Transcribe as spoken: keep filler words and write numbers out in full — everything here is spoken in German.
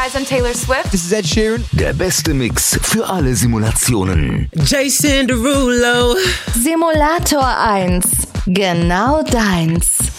Eyes on Taylor Swift. This is Ed Sheeran. Der beste Mix für alle Simulationen. Jason Derulo. Simulator eins. Genau deins.